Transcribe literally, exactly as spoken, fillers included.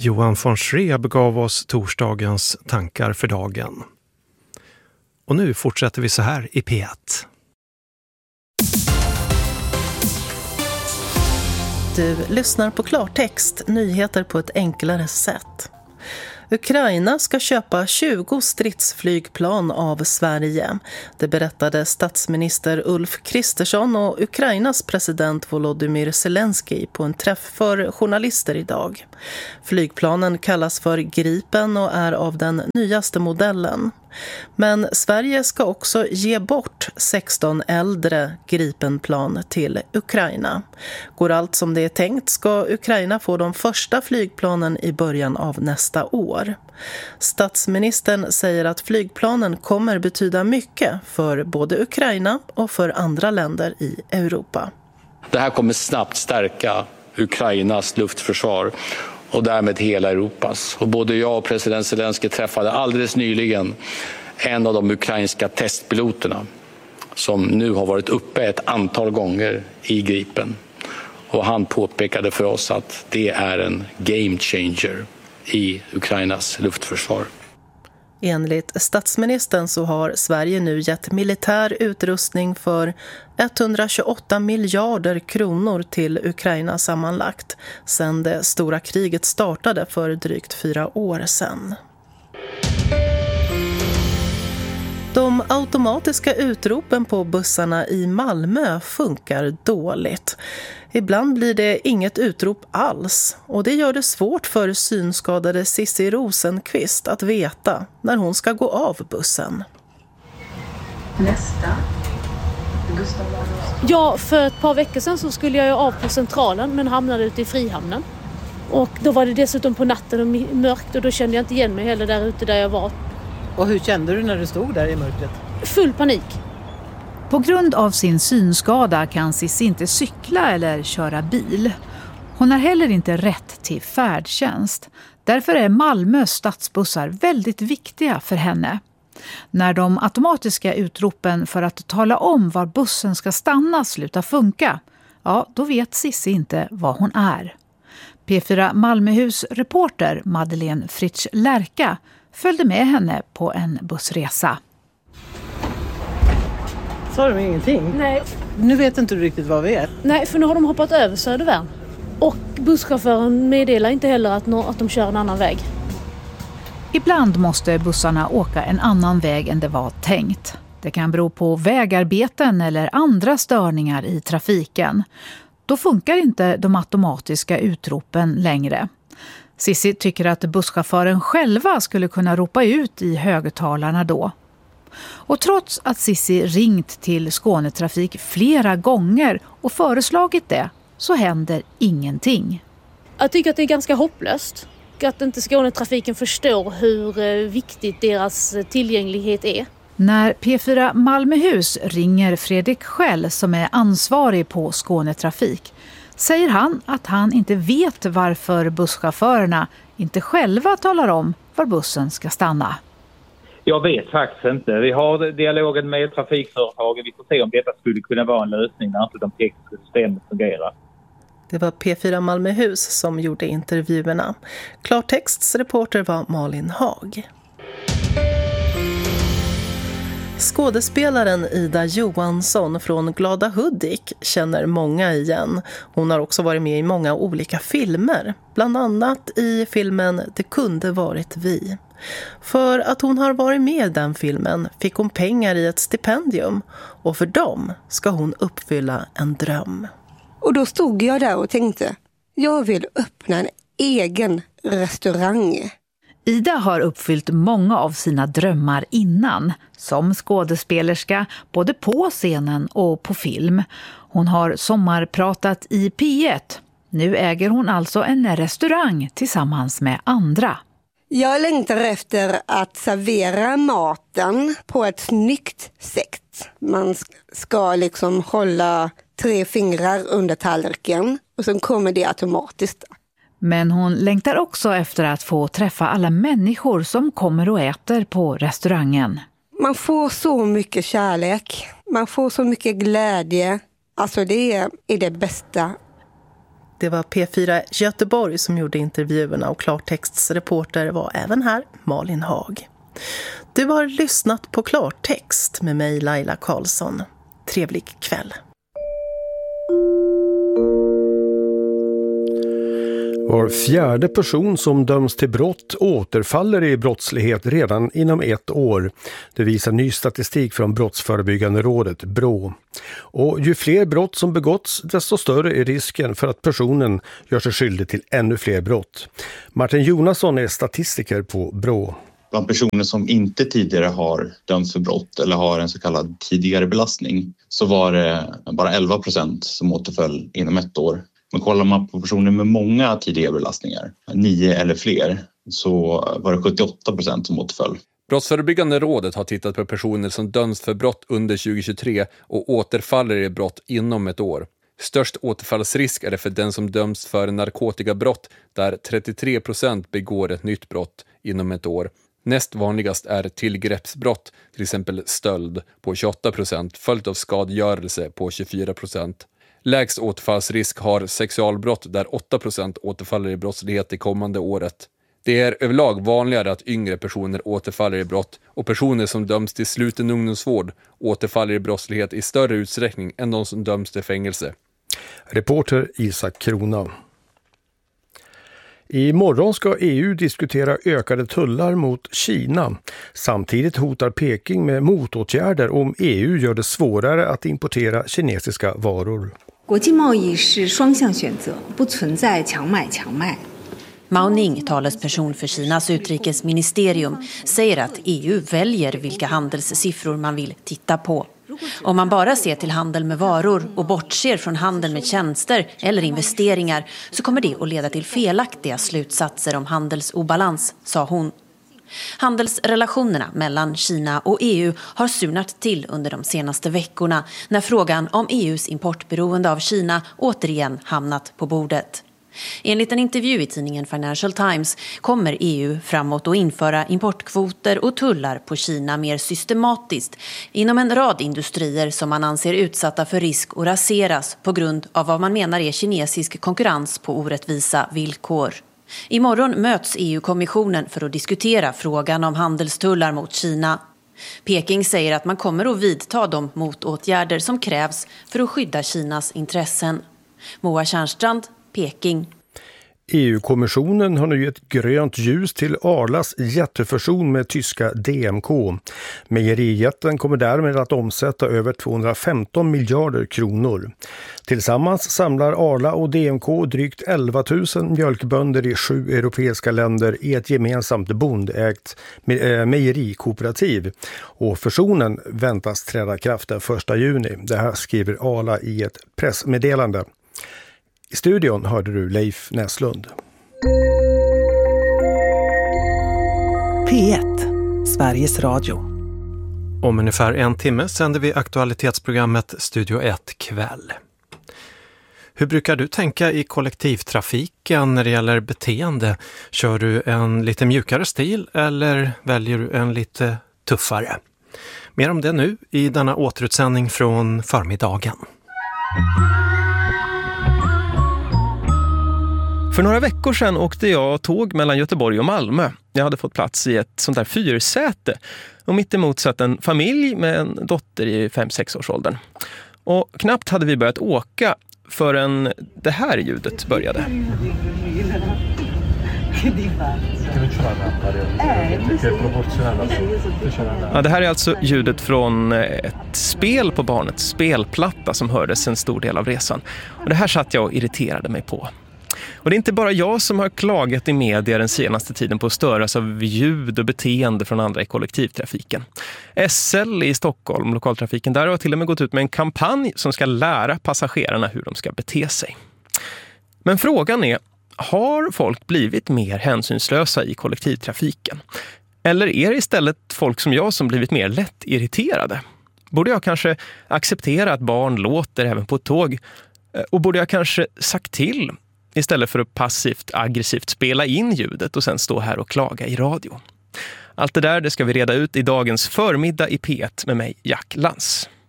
Johan von Schreeb gav oss torsdagens tankar för dagen. Och nu fortsätter vi så här i P ett. Du lyssnar på Klartext, nyheter på ett enklare sätt. Ukraina ska köpa tjugo stridsflygplan av Sverige. Det berättade statsminister Ulf Kristersson och Ukrainas president Volodymyr Zelensky på en träff för journalister idag. Flygplanen kallas för Gripen och är av den nyaste modellen. Men Sverige ska också ge bort sexton äldre Gripenplan till Ukraina. Går allt som det är tänkt ska Ukraina få de första flygplanen i början av nästa år. Statsministern säger att flygplanen kommer betyda mycket för både Ukraina och för andra länder i Europa. Det här kommer snabbt stärka Ukrainas luftförsvar och därmed hela Europas. Och både jag och president Zelensky träffade alldeles nyligen en av de ukrainska testpiloterna som nu har varit uppe ett antal gånger i Gripen. Och han påpekade för oss att det är en game changer i Ukrainas luftförsvar. Enligt statsministern så har Sverige nu gett militär utrustning för etthundratjugoåtta miljarder kronor till Ukraina sammanlagt sedan det stora kriget startade för drygt fyra år sedan. De automatiska utropen på bussarna i Malmö funkar dåligt. Ibland blir det inget utrop alls och det gör det svårt för synskadade Sissi Rosenqvist att veta när hon ska gå av bussen. Nästa. Ja, för ett par veckor sedan så skulle jag ju av på Centralen men hamnade ute i Frihamnen. Och då var det dessutom på natten och mörkt och då kände jag inte igen mig heller där ute där jag var. Och hur kände du när du stod där i mörkret? Full panik. På grund av sin synskada kan Sissi inte cykla eller köra bil. Hon har heller inte rätt till färdtjänst. Därför är Malmös stadsbussar väldigt viktiga för henne. När de automatiska utropen för att tala om var bussen ska stanna slutar funka, ja, då vet Sissi inte vad hon är. P fyra Malmöhus reporter Madeleine Fritsch Lärka följde med henne på en bussresa. Sa de ingenting? Nej. Nu vet inte du riktigt vad vi är. Nej, för nu har de hoppat över Södervärn. Och busschauffören meddelar inte heller att, no- att de kör en annan väg. Ibland måste bussarna åka en annan väg än det var tänkt. Det kan bero på vägarbeten eller andra störningar i trafiken. Då funkar inte de automatiska utropen längre. Sissi tycker att busschauffören själva skulle kunna ropa ut i högtalarna då. Och trots att Sissi ringt till Skånetrafik flera gånger och föreslagit det så händer ingenting. Jag tycker att det är ganska hopplöst. Att inte Skånetrafiken förstår hur viktigt deras tillgänglighet är. När P fyra Malmöhus ringer Fredrik Schell som är ansvarig på Skånetrafik säger han att han inte vet varför busschaufförerna inte själva talar om var bussen ska stanna. Jag vet faktiskt inte. Vi har dialogen med trafikföretagen. Vi får se om detta skulle kunna vara en lösning när inte de tekniska systemen fungerar. Det var P fyra Malmöhus som gjorde intervjuerna. Klartexts reporter var Malin Hag. Skådespelaren Ida Johansson från Glada Hudik känner många igen. Hon har också varit med i många olika filmer, bland annat i filmen Det kunde varit vi. För att hon har varit med i den filmen fick hon pengar i ett stipendium och för dem ska hon uppfylla en dröm. Och då stod jag där och tänkte, jag vill öppna en egen restaurang. Ida har uppfyllt många av sina drömmar innan, som skådespelerska både på scenen och på film. Hon har sommarpratat i P ett. Nu äger hon alltså en restaurang tillsammans med andra. Jag längtar efter att servera maten på ett snyggt sätt. Man ska liksom hålla tre fingrar under tallriken och sen kommer det automatiskt. Men hon längtar också efter att få träffa alla människor som kommer och äter på restaurangen. Man får så mycket kärlek. Man får så mycket glädje. Alltså det är det bästa. Det var P fyra Göteborg som gjorde intervjuerna och Klartexts reporter var även här Malin Haag. Du har lyssnat på Klartext med mig Laila Karlsson. Trevlig kväll. Var fjärde person som döms till brott återfaller i brottslighet redan inom ett år. Det visar ny statistik från Brottsförebyggande rådet, BRÅ. Och ju fler brott som begåtts, desto större är risken för att personen gör sig skyldig till ännu fler brott. Martin Jonasson är statistiker på BRÅ. Bland personer som inte tidigare har dömts för brott eller har en så kallad tidigare belastning så var det bara elva procent som återföll inom ett år. Men kollar man på personer med många tidigare belastningar, nio eller fler, så var det sjuttioåtta procent som återföll. Brottsförebyggande rådet har tittat på personer som döms för brott under tjugohundratjugotre och återfaller i brott inom ett år. Störst återfallsrisk är det för den som döms för narkotikabrott där trettiotre procent begår ett nytt brott inom ett år. Näst vanligast är tillgreppsbrott, till exempel stöld på tjugoåtta procent, följt av skadegörelse på tjugofyra procent. Lägst återfallsrisk har sexualbrott där åtta procent återfaller i brottslighet det kommande året. Det är överlag vanligare att yngre personer återfaller i brott och personer som döms till sluten ungdomsvård återfaller i brottslighet i större utsträckning än de som döms till fängelse. Reporter Isak Krona. Imorgon ska E U diskutera ökade tullar mot Kina. Samtidigt hotar Peking med motåtgärder om E U gör det svårare att importera kinesiska varor. Mao Ning, talesperson för Kinas utrikesministerium, säger att E U väljer vilka handelssiffror man vill titta på. Om man bara ser till handel med varor och bortser från handel med tjänster eller investeringar så kommer det att leda till felaktiga slutsatser om handelsobalans, sa hon. Handelsrelationerna mellan Kina och E U har surnat till under de senaste veckorna när frågan om E U:s importberoende av Kina återigen hamnat på bordet. Enligt en intervju i tidningen Financial Times kommer E U framåt att införa importkvoter och tullar på Kina mer systematiskt inom en rad industrier som man anser utsatta för risk att raseras på grund av vad man menar är kinesisk konkurrens på orättvisa villkor. Imorgon möts E U-kommissionen för att diskutera frågan om handelstullar mot Kina. Peking säger att man kommer att vidta de motåtgärder som krävs för att skydda Kinas intressen. Moa Tjärnstrand, Peking. E U-kommissionen har nu gett grönt ljus till Arlas jättefusion med tyska D M K. Mejerijätten kommer därmed att omsätta över tvåhundrafemton miljarder kronor. Tillsammans samlar Arla och D M K drygt elva tusen mjölkbönder i sju europeiska länder i ett gemensamt bondägt mejerikooperativ. Och fusionen väntas träda kraft den första juni. Det här skriver Arla i ett pressmeddelande. I studion hörde du Leif Näslund. P ett, Sveriges Radio. Om ungefär en timme sänder vi aktualitetsprogrammet Studio ett kväll. Hur brukar du tänka i kollektivtrafiken när det gäller beteende? Kör du en lite mjukare stil eller väljer du en lite tuffare? Mer om det nu i denna återutsändning från förmiddagen. För några veckor sedan åkte jag tåg mellan Göteborg och Malmö. Jag hade fått plats i ett sånt där fyrsäte. Och mitt emot satt en familj med en dotter i fem sex års åldern. Och knappt hade vi börjat åka förrän det här ljudet började. Ja, det här är alltså ljudet från ett spel på barnets spelplatta som hördes en stor del av resan. Och det här satt jag och irriterade mig på. Och det är inte bara jag som har klagat i media den senaste tiden på att störas av ljud och beteende från andra i kollektivtrafiken. S L i Stockholm, lokaltrafiken, där har till och med gått ut med en kampanj som ska lära passagerarna hur de ska bete sig. Men frågan är, har folk blivit mer hänsynslösa i kollektivtrafiken? Eller är det istället folk som jag som blivit mer lätt irriterade? Borde jag kanske acceptera att barn låter även på ett tåg? Och borde jag kanske sagt till istället för att passivt aggressivt spela in ljudet och sen stå här och klaga i radio? Allt det där det ska vi reda ut i dagens förmiddag i P ett med mig, Jack Lantz.